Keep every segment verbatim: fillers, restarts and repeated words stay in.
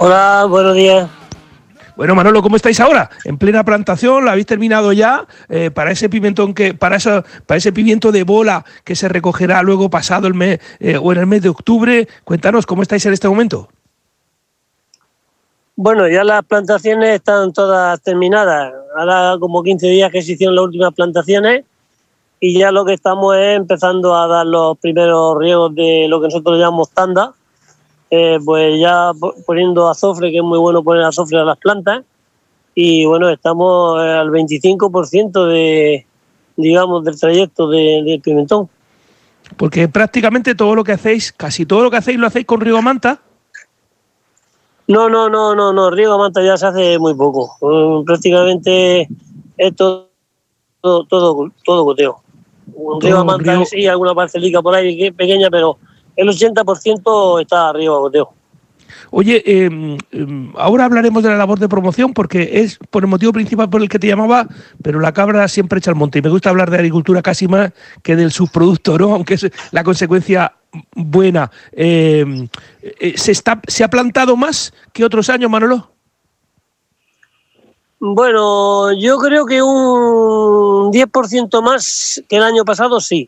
Hola, buenos días. Bueno, Manolo, ¿cómo estáis ahora? ¿En plena plantación? ¿La habéis terminado ya? Eh, para ese pimentón que, para eso, para ese pimiento de bola que se recogerá luego pasado el mes eh, o en el mes de octubre. Cuéntanos, ¿cómo estáis en este momento? Bueno, ya las plantaciones están todas terminadas. Ahora como quince días que se hicieron las últimas plantaciones y ya lo que estamos es empezando a dar los primeros riegos de lo que nosotros llamamos tanda. Eh, pues ya poniendo azofre, que es muy bueno poner azofre a las plantas, y bueno, estamos al veinticinco por ciento de, digamos, del trayecto de, del pimentón. Porque prácticamente todo lo que hacéis, casi todo lo que hacéis lo hacéis con riego a manta. No, no, no, no, no, riego a manta ya se hace muy poco. Um, prácticamente es todo, todo, todo, todo goteo. Un riego a manta riego... sí, alguna parcelica por ahí que es pequeña, pero el ochenta por ciento está arriba a goteo. Oye, eh, ahora hablaremos de la labor de promoción porque es por el motivo principal por el que te llamaba, pero la cabra siempre echa al monte y me gusta hablar de agricultura casi más que del subproducto, ¿no? Aunque es la consecuencia buena. Eh, ¿se, está, ¿Se ha plantado más que otros años, Manolo? Bueno, yo creo que un diez por ciento más que el año pasado, sí.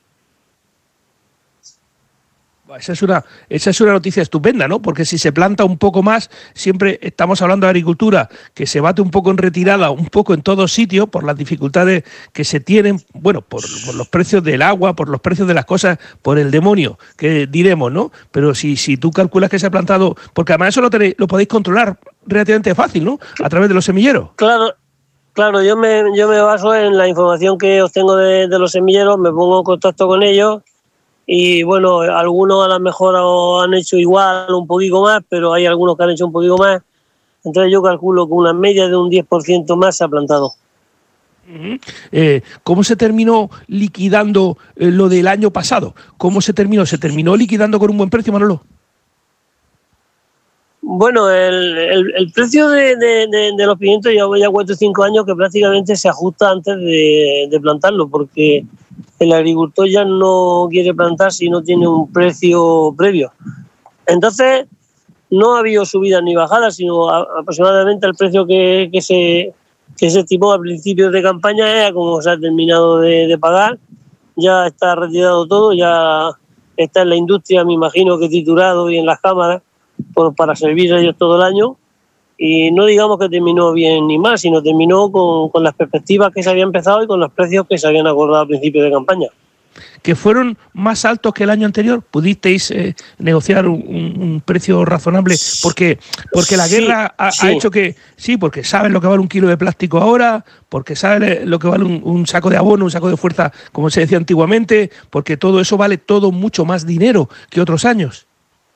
Esa es, una, esa es una noticia estupenda, ¿no? Porque si se planta un poco más, siempre estamos hablando de agricultura, que se bate un poco en retirada, un poco en todos sitios, por las dificultades que se tienen, bueno, por, por los precios del agua, por los precios de las cosas, por el demonio, que diremos, ¿no? Pero si, si tú calculas que se ha plantado, porque además eso lo, tenéis, lo podéis controlar relativamente fácil, ¿no? A través de los semilleros. Claro, claro, yo me, yo me baso en la información que obtengo de, de los semilleros, me pongo en contacto con ellos. Y bueno, algunos a lo mejor han hecho igual, un poquito más, pero hay algunos que han hecho un poquito más. Entonces yo calculo que una media de un diez por ciento más se ha plantado. Uh-huh. Eh, ¿Cómo se terminó liquidando eh, lo del año pasado? ¿Cómo se terminó? ¿Se terminó liquidando con un buen precio, Manolo? Bueno, el, el, el precio de, de, de, de los pimientos lleva ya cuatro o cinco años que prácticamente se ajusta antes de, de plantarlo, porque el agricultor ya no quiere plantar si no tiene un precio previo. Entonces, no ha habido subidas ni bajadas, sino a, aproximadamente el precio que, que, se, que se estimó a principios de campaña era como se ha terminado de, de pagar. Ya está retirado todo, ya está en la industria, me imagino que triturado y en las cámaras, por, para servir a ellos todo el año. Y no digamos que terminó bien ni mal, sino terminó con, con las perspectivas que se habían empezado y con los precios que se habían acordado al principio de campaña. ¿Que fueron más altos que el año anterior? ¿Pudisteis eh, negociar un, un precio razonable? Porque, porque la guerra sí, ha, sí. ha hecho que... Sí, porque saben lo que vale un kilo de plástico ahora, porque saben lo que vale un, un saco de abono, un saco de fuerza, como se decía antiguamente, porque todo eso vale todo mucho más dinero que otros años.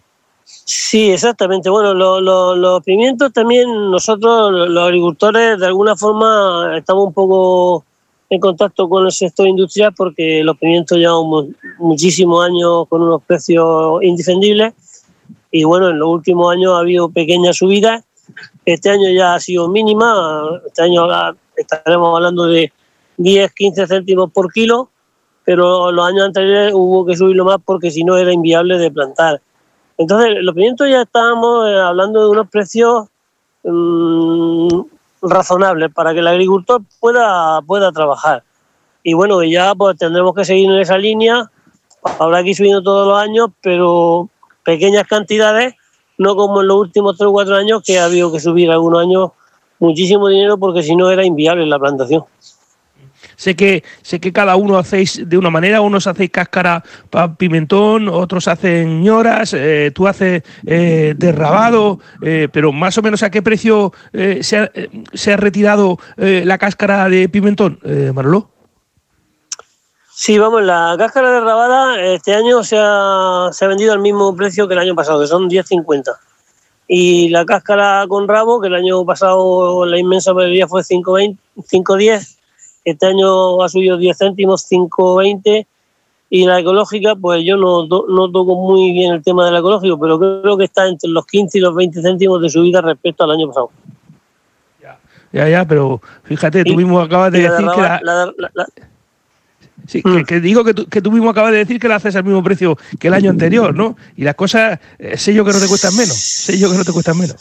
Sí, exactamente. Bueno, lo, lo, los pimientos también nosotros, los agricultores, de alguna forma estamos un poco en contacto con el sector industrial porque los pimientos llevan muchísimos años con unos precios indefendibles y bueno, en los últimos años ha habido pequeñas subidas. Este año ya ha sido mínima, este año estaremos hablando de diez, quince céntimos por kilo, pero los años anteriores hubo que subirlo más porque si no era inviable de plantar. Entonces, los pimientos ya estábamos hablando de unos precios mmm, razonables para que el agricultor pueda, pueda trabajar. Y bueno, ya pues tendremos que seguir en esa línea. Habrá que ir subiendo todos los años, pero pequeñas cantidades, no como en los últimos tres o cuatro años, que ha habido que subir algunos años muchísimo dinero porque si no era inviable la plantación. Sé que, sé que cada uno hacéis de una manera, unos hacéis cáscara para pimentón, otros hacen ñoras, eh, tú haces eh, derrabado, eh, pero más o menos ¿a qué precio eh, se, ha, eh, se ha retirado eh, la cáscara de pimentón, eh, Manolo? Sí, vamos, la cáscara derrabada este año se ha, se ha vendido al mismo precio que el año pasado, que son diez cincuenta. Y la cáscara con rabo, que el año pasado la inmensa mayoría fue cinco diez, este año ha subido diez céntimos, cinco veinte, y la ecológica, pues yo no, no toco muy bien el tema del ecológico, pero creo que está entre los quince y los veinte céntimos de subida respecto al año pasado. Ya, ya, ya pero fíjate, tú mismo acabas de decir que la... la, la, la Sí, mm. que, que digo que tú, que tú mismo acabas de decir que la haces al mismo precio que el año anterior, ¿no? Y las cosas, eh, sé yo que no te cuestan menos, sé yo que no te cuestan menos.